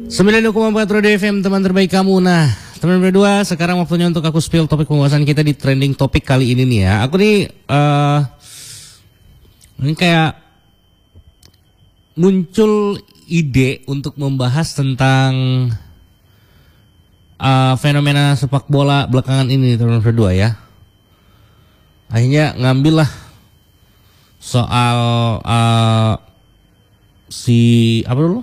92,4 Roda FM, teman terbaik kamu. Nah, teman berdua, sekarang waktunya untuk aku spill topik pembahasan kita di trending topik kali ini nih ya. Aku nih ini kayak muncul ide untuk membahas tentang fenomena sepak bola belakangan ini, teman berdua ya. Akhirnya ngambil lah soal apa dulu?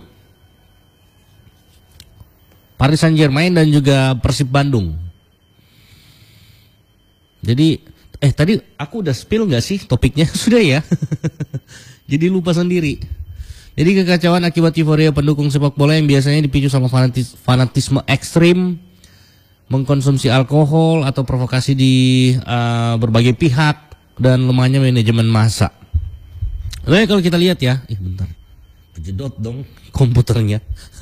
Paris Saint-Germain dan juga Persib Bandung. Jadi, tadi aku udah spill nggak sih topiknya? Sudah ya. Jadi lupa sendiri. Jadi kekacauan akibat euforia pendukung sepak bola yang biasanya dipicu sama fanatisme ekstrim, mengkonsumsi alkohol atau provokasi di berbagai pihak dan lemahnya manajemen massa. Oke, kalau kita lihat ya, bentar, kejedot dong komputernya.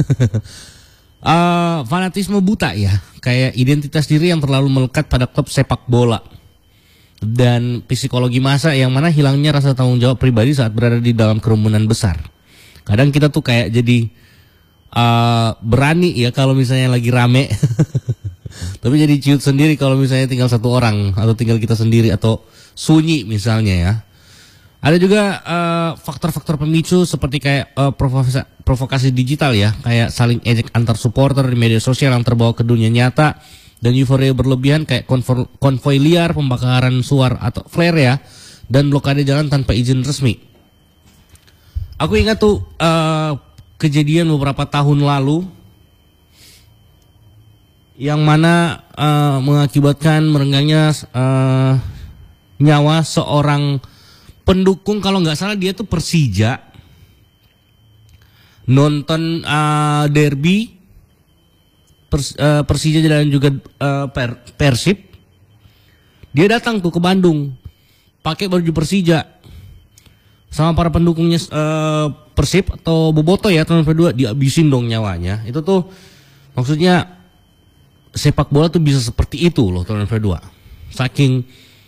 Fanatisme buta ya, kayak identitas diri yang terlalu melekat pada klub sepak bola dan psikologi massa yang mana hilangnya rasa tanggung jawab pribadi saat berada di dalam kerumunan besar. Kadang kita tuh kayak jadi berani ya kalau misalnya lagi rame, tapi jadi ciut sendiri kalau misalnya tinggal satu orang atau tinggal kita sendiri atau sunyi misalnya ya. Ada juga faktor-faktor pemicu seperti kayak provokasi digital ya, kayak saling ejek antar supporter di media sosial yang terbawa ke dunia nyata, dan euforia berlebihan kayak konvoi liar, pembakaran suar atau flare ya, dan blokade jalan tanpa izin resmi. Aku ingat tuh kejadian beberapa tahun lalu yang mana mengakibatkan merenggangnya nyawa seorang pendukung, kalau nggak salah dia tuh Persija, nonton derby Persija dan juga Persib. Dia datang tuh ke Bandung pakai baju Persija sama para pendukungnya Persib atau Boboto ya, teman berdua, dihabisin dong nyawanya. Itu tuh maksudnya sepak bola tuh bisa seperti itu loh, teman berdua. Saking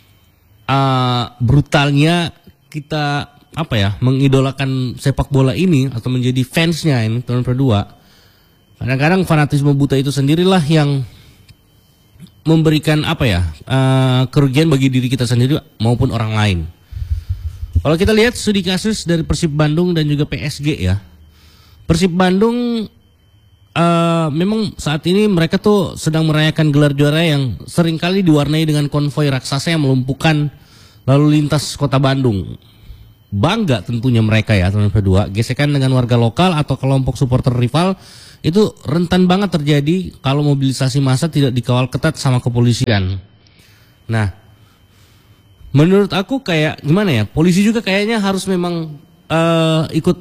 brutalnya kita mengidolakan sepak bola ini atau menjadi fansnya ini, teman berdua. Kadang-kadang fanatisme buta itu sendirilah yang memberikan kerugian bagi diri kita sendiri maupun orang lain. Kalau kita lihat studi kasus dari Persib Bandung dan juga PSG ya, Persib Bandung memang saat ini mereka tuh sedang merayakan gelar juara yang seringkali diwarnai dengan konvoi raksasa yang melumpuhkan lalu lintas kota Bandung. Bangga tentunya mereka ya, teman berdua. Gesekan dengan warga lokal atau kelompok supporter rival itu rentan banget terjadi kalau mobilisasi massa tidak dikawal ketat sama kepolisian. Nah, menurut aku kayak gimana ya, polisi juga kayaknya harus memang ikut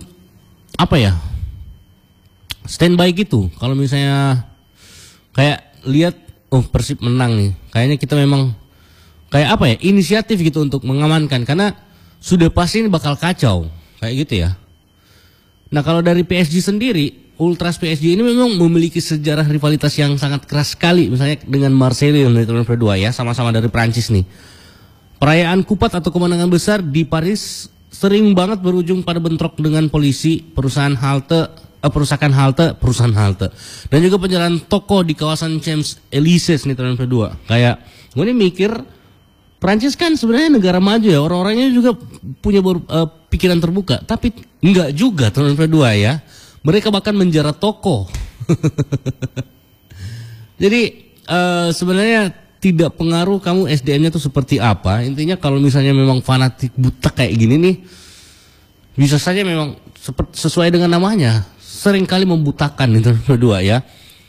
standby gitu. Kalau misalnya kayak lihat Persib menang nih, kayaknya kita memang kayak inisiatif gitu untuk mengamankan, karena sudah pasti ini bakal kacau kayak gitu ya. Nah, kalau dari PSG sendiri, Ultras PSG ini memang memiliki sejarah rivalitas yang sangat keras sekali, misalnya dengan Marseille nih, teman berdua ya, sama-sama dari Prancis nih. Perayaan kupat atau kemenangan besar di Paris sering banget berujung pada bentrok dengan polisi, perusahaan halte, dan juga penjarahan toko di kawasan Champs-Élysées nih, teman berdua. Kayak gue nih mikir, Prancis kan sebenarnya negara maju ya, orang-orangnya juga punya pikiran terbuka, tapi enggak juga, teman berdua ya. Mereka bahkan menjara toko. Jadi sebenarnya tidak pengaruh kamu SDM-nya tuh seperti apa. Intinya kalau misalnya memang fanatik buta kayak gini nih, bisa saja memang sesuai dengan namanya, seringkali membutakan itu berdua ya.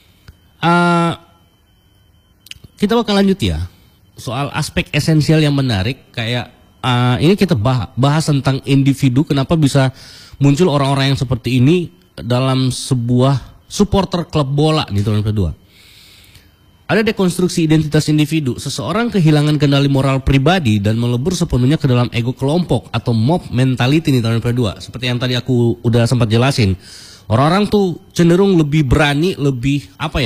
Kita bakal lanjut ya soal aspek esensial yang menarik, kayak ini kita bahas tentang individu, kenapa bisa muncul orang-orang yang seperti ini dalam sebuah supporter klub bola nih, teman berdua. Ada dekonstruksi identitas individu. Seseorang kehilangan kendali moral pribadi dan melebur sepenuhnya ke dalam ego kelompok atau mob mentality nih, teman berdua. Seperti yang tadi aku udah sempat jelasin. Orang-orang tuh cenderung lebih berani, lebih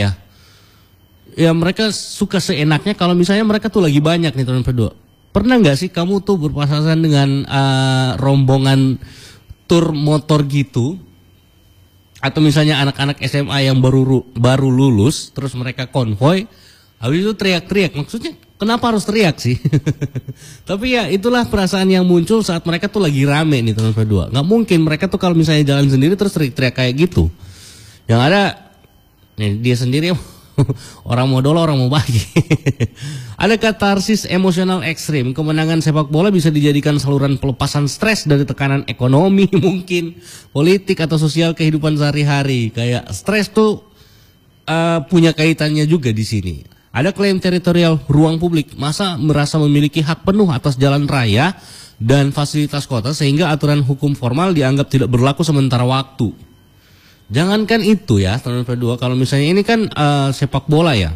ya mereka suka seenaknya kalau misalnya mereka tuh lagi banyak nih, teman berdua. Pernah nggak sih kamu tuh berpasangan dengan rombongan tur motor gitu, Atau misalnya anak-anak SMA yang baru lulus, terus mereka konvoy, habis itu teriak-teriak. Maksudnya kenapa harus teriak sih? Tapi ya itulah perasaan yang muncul saat mereka tuh lagi rame nih teman berdua. Nggak mungkin mereka tuh kalau misalnya jalan sendiri terus teriak-teriak kayak gitu. Yang ada nih dia sendiri orang mau dolo, orang mau bagi. Ada katarsis emosional ekstrim. Kemenangan sepak bola bisa dijadikan saluran pelepasan stres dari tekanan ekonomi mungkin, politik atau sosial kehidupan sehari-hari. Kayak stres tuh punya kaitannya juga di sini. Ada klaim teritorial ruang publik. Masa merasa memiliki hak penuh atas jalan raya dan fasilitas kota sehingga aturan hukum formal dianggap tidak berlaku sementara waktu. Jangankan itu ya, teman berdua, kalau misalnya ini kan sepak bola ya,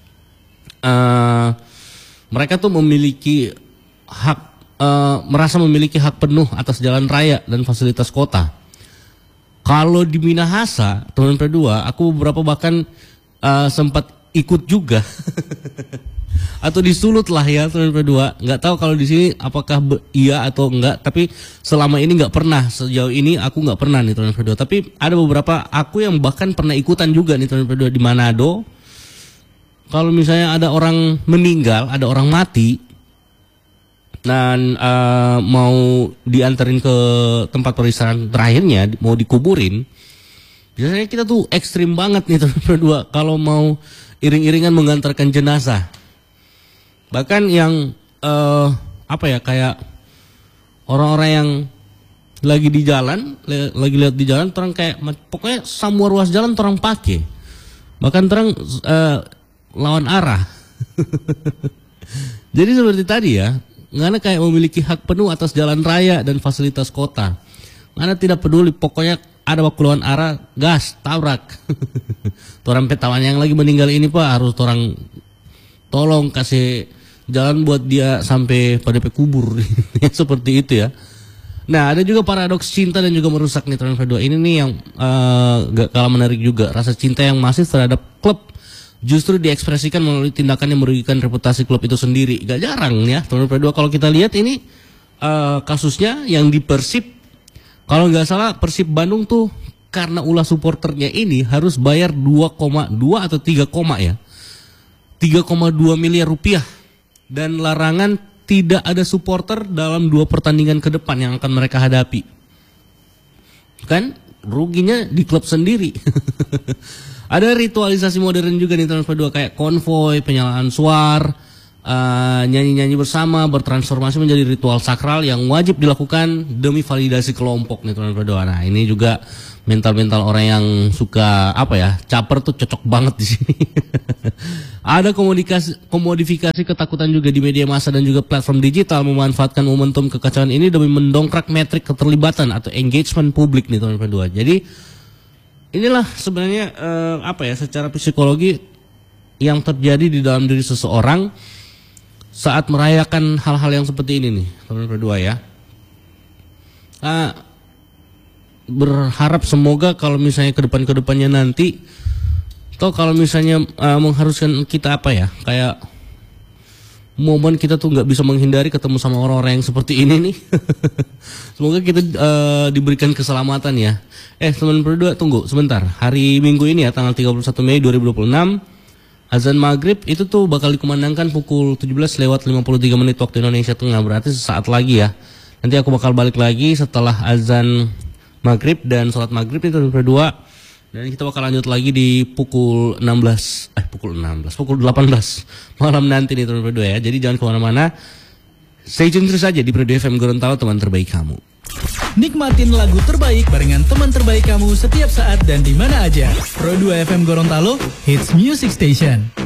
mereka tuh memiliki hak, merasa memiliki hak penuh atas jalan raya dan fasilitas kota. Kalau di Minahasa, teman berdua, aku beberapa bahkan sempat ikut juga, atau disulut lah ya teman berdua. Nggak tahu kalau di sini apakah iya atau enggak, tapi selama ini nggak pernah, sejauh ini aku nggak pernah nih teman berdua. Tapi ada beberapa aku yang bahkan pernah ikutan juga nih teman berdua di Manado. Kalau misalnya ada orang meninggal, ada orang mati, dan mau diantarin ke tempat peristirahatan terakhirnya, mau dikuburin, biasanya kita tuh ekstrim banget nih teman berdua kalau mau iring-iringan mengantarkan jenazah. Bahkan yang apa ya, kayak orang-orang yang lagi di jalan, lagi lihat di jalan, terang kayak pokoknya semua ruas jalan terang pakai. Bahkan terang lawan arah. Jadi seperti tadi ya, karena kayak memiliki hak penuh atas jalan raya dan fasilitas kota. Karena tidak peduli, pokoknya ada waktu lawan arah, gas, tabrak. Orang petawan yang lagi meninggal ini Pak, harus orang tolong kasih jalan buat dia sampai pada kubur. Seperti itu ya. Nah, ada juga paradoks cinta dan juga merusak nih teman kedua. Ini nih yang gak kalah menarik juga. Rasa cinta yang masif terhadap klub justru diekspresikan melalui tindakan yang merugikan reputasi klub itu sendiri. Gak jarang ya teman kedua, kalau kita lihat ini kasusnya yang di Persib. Kalau nggak salah Persib Bandung tuh karena ulah supporternya ini harus bayar 2,2 atau 3, ya 3,2 miliar rupiah, dan larangan tidak ada supporter dalam 2 pertandingan ke depan yang akan mereka hadapi. Kan ruginya di klub sendiri. Ada ritualisasi modern juga nih teman kedua, kayak konvoy, penyalaan suar, nyanyi-nyanyi bersama, bertransformasi menjadi ritual sakral yang wajib dilakukan demi validasi kelompok nih teman berdua. Nah, ini juga mental-mental orang yang suka apa ya, caper tuh cocok banget di sini. Ada komodifikasi ketakutan juga di media massa dan juga platform digital memanfaatkan momentum kekacauan ini demi mendongkrak metrik keterlibatan atau engagement publik nih teman berdua. Jadi inilah sebenarnya apa ya, secara psikologi yang terjadi di dalam diri seseorang saat merayakan hal-hal yang seperti ini nih teman berdua ya. Berharap semoga kalau misalnya kedepannya nanti, toh kalau misalnya mengharuskan kita apa ya, kayak momen kita tuh nggak bisa menghindari ketemu sama orang-orang yang seperti ini nih. Semoga kita diberikan keselamatan ya. Teman berdua tunggu sebentar, hari Minggu ini ya tanggal 31 Mei 2026 azan maghrib itu tuh bakal dikumandangkan pukul 17:53 waktu Indonesia Tengah, berarti sesaat lagi ya. Nanti aku bakal balik lagi setelah azan maghrib dan sholat maghrib itu berdua, dan kita bakal lanjut lagi di pukul 18 malam nanti nih teman berdua ya. Jadi jangan kemana-mana, stay tune terus aja di Radio FM Gorontalo, teman terbaik kamu. Nikmatin lagu terbaik barengan teman terbaik kamu setiap saat dan di mana aja. Pro 2 FM Gorontalo, Hits Music Station.